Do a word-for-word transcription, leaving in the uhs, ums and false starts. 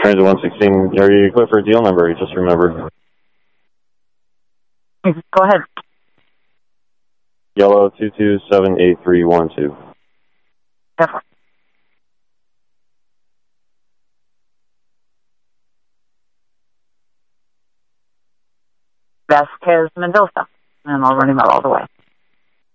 Transit one sixteen, are you equipped for a deal number? You just remembered. Go ahead. Yellow two two seven eight three one two. Yep. Vasquez Mendoza, and I'll run him out all the way.